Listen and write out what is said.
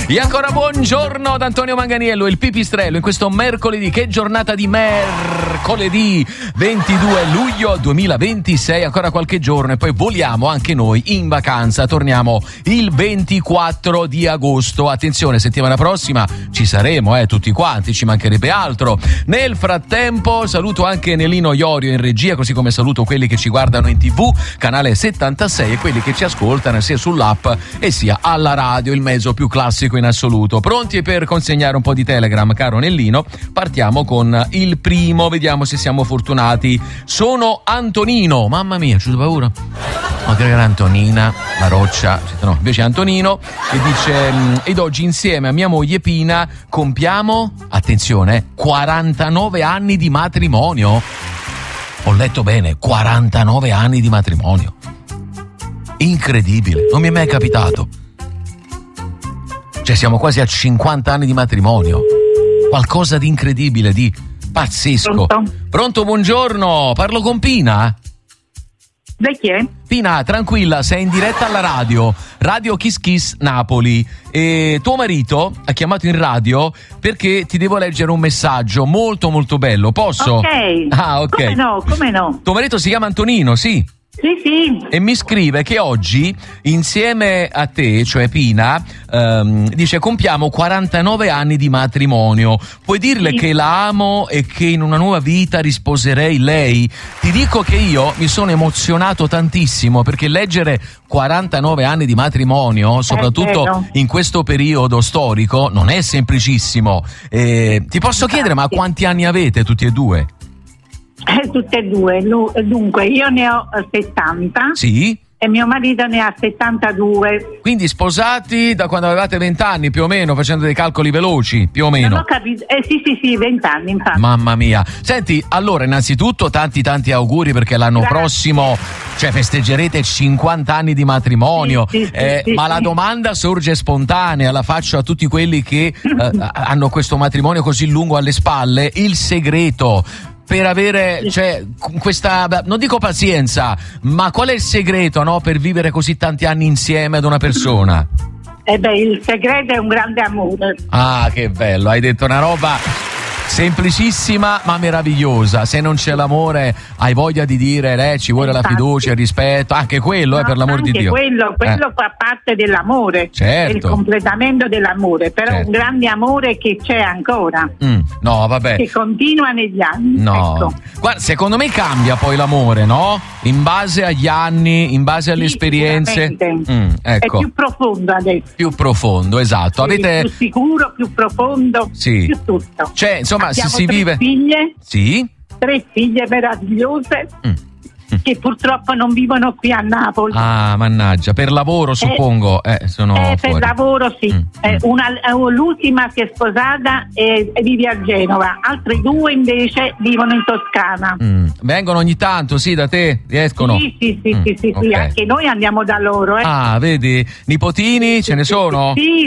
E ancora buongiorno ad Antonio Manganiello, il pipistrello, in questo mercoledì. Che giornata di mercoledì 22 luglio 2026, ancora qualche giorno e poi voliamo anche noi in vacanza. Torniamo il 24 di agosto. Attenzione, settimana prossima ci saremo, tutti quanti, ci mancherebbe altro. Nel frattempo saluto anche Nelino Iorio in regia, così come saluto quelli che ci guardano in TV, canale 76, e quelli che ci ascoltano sia sull'app e sia alla radio, il mezzo più classico in assoluto. Pronti per consegnare un po' di Telegram, caro Nellino? Partiamo con il primo, vediamo se siamo fortunati. Sono Antonino, mamma mia, c'ho paura. Ma che era Antonina, la roccia, no, invece Antonino, che dice: ed oggi insieme a mia moglie Pina compiamo, attenzione, 49 anni di matrimonio. Ho letto bene, 49 anni di matrimonio. Incredibile, non mi è mai capitato. Cioè siamo quasi a 50 anni di matrimonio. Qualcosa di incredibile, di pazzesco. Pronto, buongiorno, parlo con Pina? Da chi è? Pina, tranquilla, sei in diretta alla radio Kiss Kiss Napoli, e tuo marito ha chiamato in radio perché ti devo leggere un messaggio molto molto bello, posso? Ok. Ah, ok. Come no? Tuo marito si chiama Antonino, sì? Sì. E mi scrive che oggi, insieme a te, cioè Pina, dice: compiamo 49 anni di matrimonio. Puoi dirle che la amo e che in una nuova vita risposerei lei? Ti dico che io mi sono emozionato tantissimo, perché leggere 49 anni di matrimonio, soprattutto in questo periodo storico, non è semplicissimo. Ti posso chiedere, ma quanti anni avete tutti e due? Tutte e due. Dunque, io ne ho 70. Sì. E mio marito ne ha 72. Quindi sposati da quando avevate 20 anni, più o meno, facendo dei calcoli veloci, più o meno. Non ho capito. Sì, 20 anni, infatti. Mamma mia. Senti, allora, innanzitutto tanti auguri, perché l'anno prossimo, cioè, festeggerete 50 anni di matrimonio. Sì, ma la domanda sorge spontanea, la faccio a tutti quelli che hanno questo matrimonio così lungo alle spalle: il segreto per avere, cioè, questa, non dico pazienza, ma qual è il segreto, no, per vivere così tanti anni insieme ad una persona? Il segreto è un grande amore. Ah, che bello, hai detto una roba semplicissima ma meravigliosa. Se non c'è l'amore, hai voglia di dire ci vuole la fiducia, il rispetto, anche quello, per l'amor di Dio. Quello fa parte dell'amore, certo. Il completamento dell'amore, però certo. Un grande amore che c'è ancora. No, vabbè. Che continua negli anni. No. Ecco. Guarda, secondo me cambia poi l'amore, no? In base agli anni, in base alle esperienze. Ecco. È più profondo adesso. Più profondo, esatto. Sì, avete più sicuro, più profondo, sì. più tutto. Cioè, insomma, abbiamo se si 3 vive. Figlie, sì. 3 figlie meravigliose. Che purtroppo non vivono qui a Napoli. Ah, mannaggia, per lavoro suppongo. Sono per fuori. lavoro sì. L'ultima si è sposata e vive a Genova, altre 2 invece vivono in Toscana. Vengono ogni tanto, sì, da te? Riescono? Sì, Okay. anche noi andiamo da loro. Ah, vedi? Nipotini ce ne sono? Sì,